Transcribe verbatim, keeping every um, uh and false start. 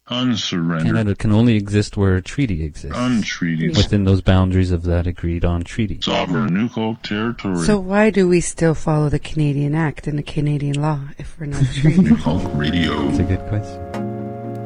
Unsurrendered. Canada can only exist where a treaty exists. Untreated. Within those boundaries of that agreed-on treaty. Sovereign Nukok territory. So why do we still follow the Canadian Act and the Canadian law if we're not treated? Nukok Radio. That's a good question.